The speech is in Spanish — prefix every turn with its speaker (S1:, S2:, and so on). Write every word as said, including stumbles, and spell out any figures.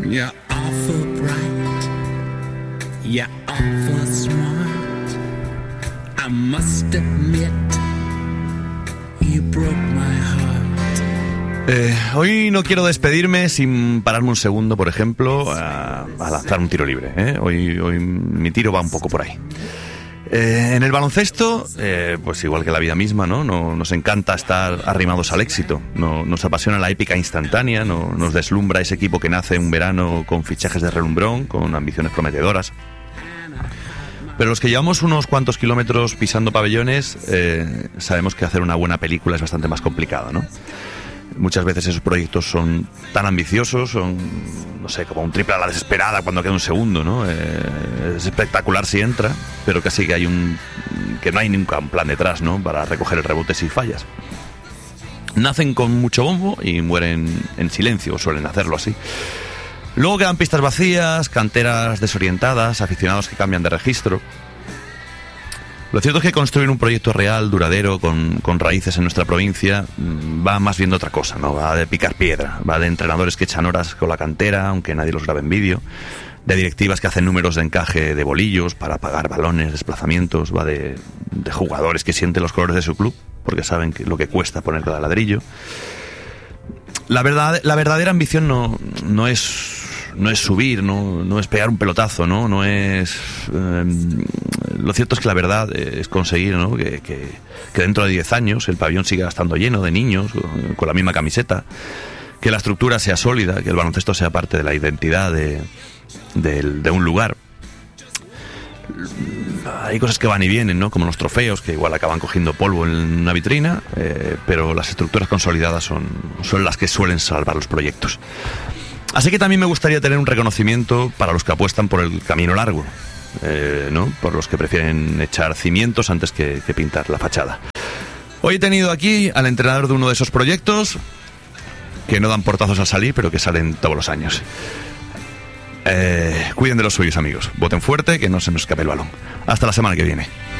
S1: You're awful bright, you're awful smart. I must admit, you broke my heart.
S2: Eh, hoy no quiero despedirme sin pararme un segundo, por ejemplo, a, a lanzar un tiro libre, ¿eh? Hoy, hoy mi tiro va un poco por ahí. Eh, en el baloncesto, eh, pues igual que la vida misma, ¿no? No, nos encanta estar arrimados al éxito. No, nos apasiona la épica instantánea, no, nos deslumbra ese equipo que nace un verano con fichajes de relumbrón, con ambiciones prometedoras. Pero los que llevamos unos cuantos kilómetros pisando pabellones, eh, sabemos que hacer una buena película es bastante más complicado, ¿no? Muchas veces esos proyectos son tan ambiciosos, son, no sé, como un triple a la desesperada cuando queda un segundo, ¿no? Eh, es espectacular si entra, pero casi que hay un que no hay nunca un plan detrás, ¿no? Para recoger el rebote si fallas. Nacen con mucho bombo y mueren en silencio, o suelen hacerlo así. Luego quedan pistas vacías, canteras desorientadas, aficionados que cambian de registro. Lo cierto es que construir un proyecto real, duradero, con, con raíces en nuestra provincia, va más bien de otra cosa, ¿no? Va de picar piedra, va de entrenadores que echan horas con la cantera, aunque nadie los grabe en vídeo, de directivas que hacen números de encaje de bolillos para pagar balones, desplazamientos, va de, de jugadores que sienten los colores de su club, porque saben que lo que cuesta poner cada ladrillo. La verdad, la verdadera ambición no, no es... no es subir, no, no es pegar un pelotazo, no, no es... Eh, lo cierto es que la verdad es conseguir, ¿no? que, que, que dentro de diez años el pabellón siga estando lleno de niños con la misma camiseta, que la estructura sea sólida, que el baloncesto sea parte de la identidad de, de, de un lugar. Hay cosas que van y vienen, ¿no? Como los trofeos, que igual acaban cogiendo polvo en una vitrina, eh, pero las estructuras consolidadas son, son las que suelen salvar los proyectos. Así que también me gustaría tener un reconocimiento para los que apuestan por el camino largo, eh, ¿no? Por los que prefieren echar cimientos antes que, que pintar la fachada. Hoy he tenido aquí al entrenador de uno de esos proyectos que no dan portazos al salir, pero que salen todos los años. Eh, cuiden de los suyos, amigos. Voten fuerte, que no se nos escape el balón. Hasta la semana que viene.